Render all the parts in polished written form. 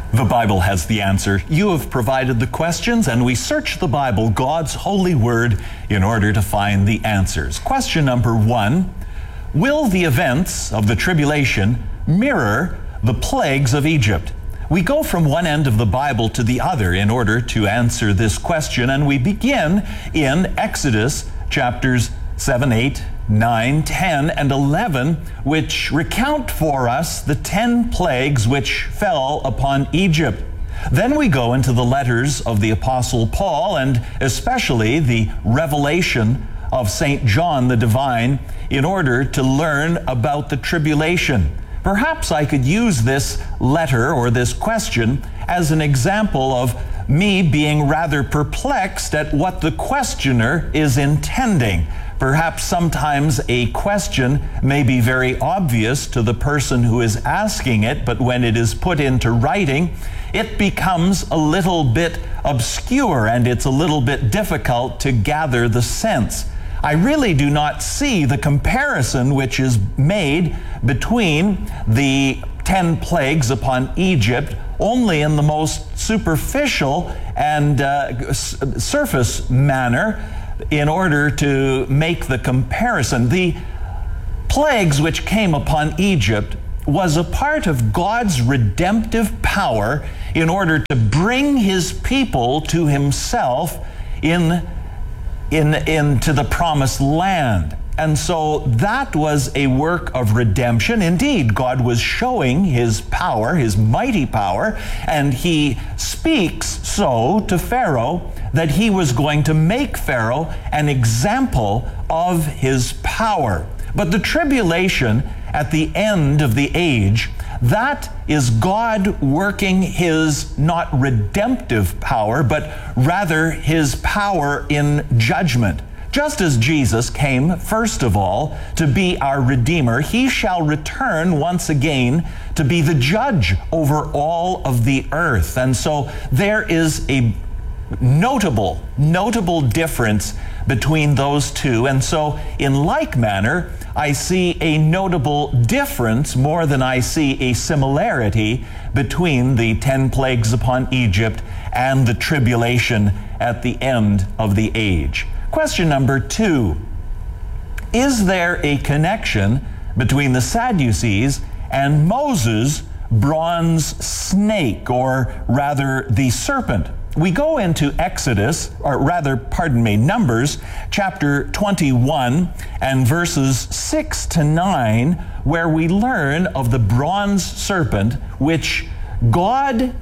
The Bible has the answer. You have provided the questions, and we search the Bible, God's holy word, in order to find the answers. Question number 1, will the events of the tribulation mirror the plagues of Egypt? We go from one end of the Bible to the other in order to answer this question, and we begin in Exodus chapters 7, 8, 9, 10, and 11, which recount for us the 10 plagues which fell upon Egypt. Then we go into the letters of the Apostle Paul, and especially the revelation of St. John the Divine, in order to learn about the tribulation. Perhaps I could use this letter or this question as an example of me being rather perplexed at what the questioner is intending. Perhaps sometimes a question may be very obvious to the person who is asking it, but when it is put into writing, it becomes a little bit obscure and it's a little bit difficult to gather the sense. I really do not see the comparison which is made between the 10 plagues upon Egypt only in the most superficial and surface manner in order to make the comparison. The plagues which came upon Egypt was a part of God's redemptive power in order to bring his people to himself into the promised land. And so that was a work of redemption. Indeed, God was showing his power, his mighty power, and he speaks so to Pharaoh that he was going to make Pharaoh an example of his power. But the tribulation at the end of the age, that is God working his not redemptive power, but rather his power in judgment. Just as Jesus came, first of all, to be our Redeemer, he shall return once again to be the judge over all of the earth. And so there is a notable difference between those two. And so in like manner, I see a notable difference more than I see a similarity between the 10 plagues upon Egypt and the tribulation at the end of the age. Question number 2, is there a connection between the Sadducees and Moses' bronze snake, or rather the serpent? We go into Numbers chapter 21 and verses 6 to 9, where we learn of the bronze serpent which God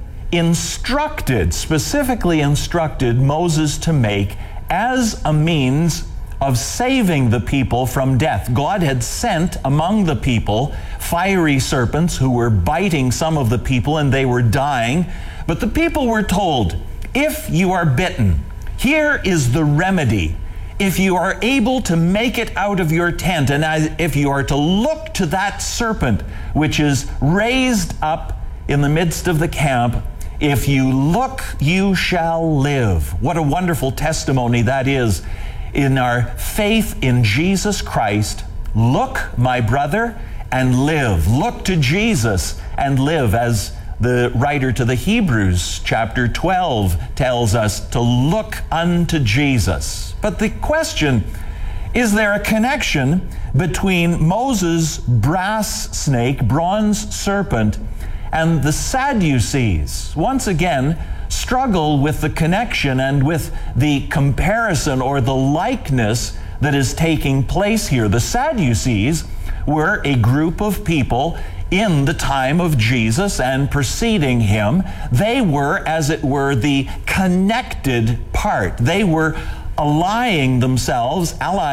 specifically instructed Moses to make as a means of saving the people from death. God had sent among the people fiery serpents who were biting some of the people and they were dying. But the people were told, if you are bitten, here is the remedy. If you are able to make it out of your tent, and if you are to look to that serpent which is raised up in the midst of the camp, if you look, you shall live. What a wonderful testimony that is in our faith in Jesus Christ. Look, my brother, and live. Look to Jesus and live, as the writer to the Hebrews, chapter 12, tells us to look unto Jesus. But the question, is there a connection between Moses' brass snake, bronze serpent, and the Sadducees? Once again, struggle with the connection and with the comparison or the likeness that is taking place here. The Sadducees were a group of people in the time of Jesus and preceding him. They were, as it were, the connected part. They were allying themselves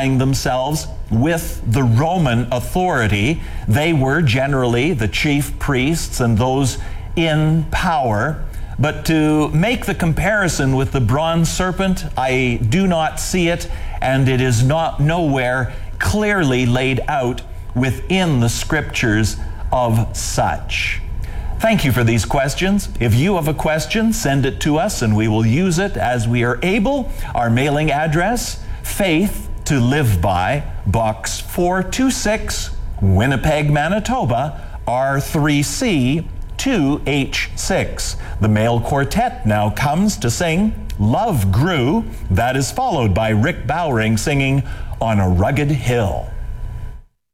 with the Roman authority. They were generally the chief priests and those in power. But to make the comparison with the bronze serpent, I do not see it, and it is nowhere clearly laid out within the scriptures of such. Thank you for these questions. If you have a question, send it to us and we will use it as we are able. Our mailing address, Faith to Live By, Box 426, Winnipeg, Manitoba, R3C 2H6. The male quartet now comes to sing Love Grew. That is followed by Rick Bowring singing On a Rugged Hill.